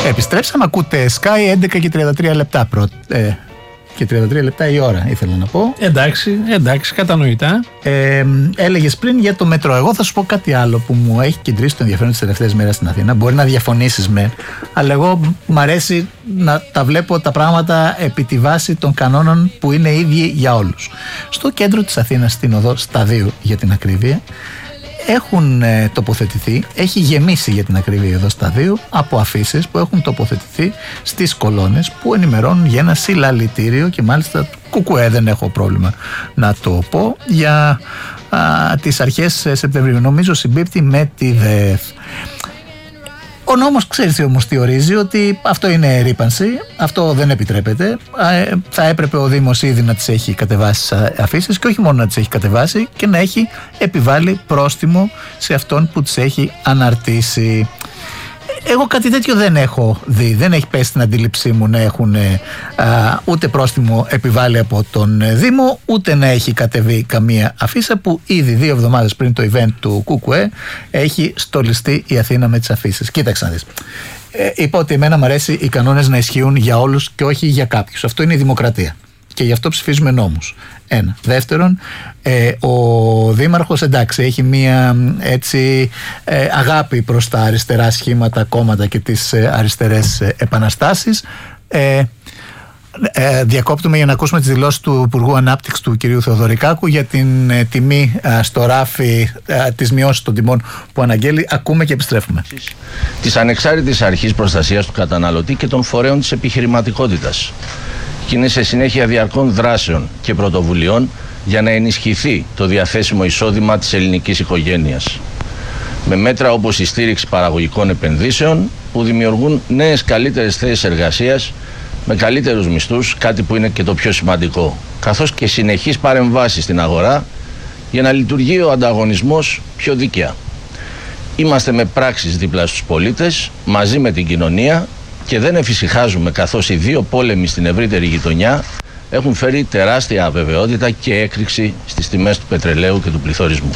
Επιστρέψαμε, ακούτε Sky 11 και 33 λεπτά και 33 λεπτά η ώρα, ήθελα να πω. Εντάξει, κατανοητά. Έλεγες πριν για το μετρό. Εγώ θα σου πω κάτι άλλο που μου έχει κεντρήσει το ενδιαφέρον τις τελευταίες μέρες στην Αθήνα. Μπορεί να διαφωνήσεις αλλά εγώ μου αρέσει να τα βλέπω τα πράγματα επί τη βάση των κανόνων που είναι ίδιοι για όλους. Στο κέντρο της Αθήνας, στην οδό Σταδίου για την ακρίβεια, έχουν τοποθετηθεί, έχει γεμίσει για την ακρίβεια εδώ Σταδίου από αφήσεις που έχουν τοποθετηθεί στις κολόνες που ενημερώνουν για ένα συλλαλητήριο, και μάλιστα κουκουέ, δεν έχω πρόβλημα να το πω, για τις αρχές Σεπτεμβρίου. Νομίζω συμπίπτει με τη ΔΕΘ. Ο νόμος, ξέρεις όμως τι ορίζει, ότι αυτό είναι ρύπανση, αυτό δεν επιτρέπεται. Θα έπρεπε ο Δήμος ήδη να τις έχει κατεβάσει αφήσεις, και όχι μόνο να τις έχει κατεβάσει, και να έχει επιβάλει πρόστιμο σε αυτόν που τις έχει αναρτήσει. Εγώ κάτι τέτοιο δεν έχω δει, δεν έχει πέσει στην αντίληψή μου να έχουν ούτε πρόστιμο επιβάλει από τον Δήμο, ούτε να έχει κατεβεί καμία αφίσα, που ήδη 2 εβδομάδες πριν το event του ΚΚΕ έχει στολιστεί η Αθήνα με τις αφίσεις. Κοίταξε να δεις. Είπα ότι εμένα μου αρέσει οι κανόνες να ισχύουν για όλους και όχι για κάποιους. Αυτό είναι η δημοκρατία. Και γι' αυτό ψηφίζουμε νόμους. Ένα. Δεύτερον, ο Δήμαρχος, εντάξει, έχει μία έτσι αγάπη προς τα αριστερά σχήματα, κόμματα και τις αριστερές επαναστάσεις. Διακόπτουμε για να ακούσουμε τις δηλώσεις του Υπουργού Ανάπτυξης του κυρίου Θεοδωρικάκου για την τιμή στο ράφι, της μειώσης των τιμών που αναγγέλει. Ακούμε και επιστρέφουμε. Της ανεξάρτητης αρχής προστασίας του καταναλωτή και των φορέων της επιχειρηματικότητας. Και είναι σε συνέχεια διαρκών δράσεων και πρωτοβουλειών για να ενισχυθεί το διαθέσιμο εισόδημα της ελληνικής οικογένειας. Με μέτρα όπως η στήριξη παραγωγικών επενδύσεων που δημιουργούν νέες καλύτερες θέσεις εργασίας με καλύτερους μισθούς, κάτι που είναι και το πιο σημαντικό, καθώς και συνεχείς παρεμβάσεις στην αγορά για να λειτουργεί ο ανταγωνισμός πιο δίκαια. Είμαστε με πράξεις δίπλα στους πολίτες, μαζί με την κοινωνία, και δεν εφησυχάζουμε, καθώς οι 2 πόλεμοι στην ευρύτερη γειτονιά έχουν φέρει τεράστια αβεβαιότητα και έκρηξη στις τιμές του πετρελαίου και του πληθωρισμού.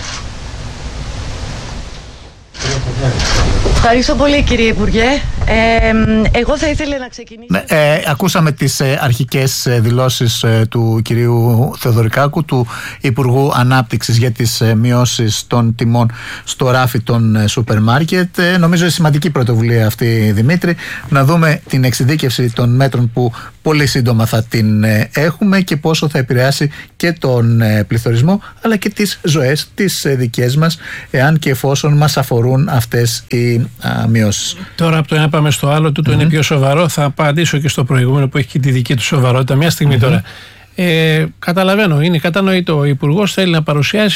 Ευχαριστώ πολύ, κύριε Υπουργέ. Εγώ θα ήθελα να ξεκινήσω. Ακούσαμε τις αρχικές δηλώσεις του κυρίου Θεοδωρικάκου, του Υπουργού Ανάπτυξης, για τις μειώσεις των τιμών στο ράφι των σούπερ μάρκετ. Νομίζω είναι σημαντική πρωτοβουλία αυτή, Δημήτρη, να δούμε την εξειδίκευση των μέτρων που πολύ σύντομα θα την έχουμε και πόσο θα επηρεάσει και τον πληθωρισμό, αλλά και τις ζωές τις δικές μας, εάν και εφόσον μας αφορούν αυτές οι μειώσεις. Τώρα από το ένα πάμε στο άλλο, τούτο είναι πιο σοβαρό. Θα απαντήσω και στο προηγούμενο που έχει και τη δική του σοβαρότητα. Μια στιγμή τώρα. Καταλαβαίνω, είναι κατανοητό. Ο Υπουργός θέλει να παρουσιάσει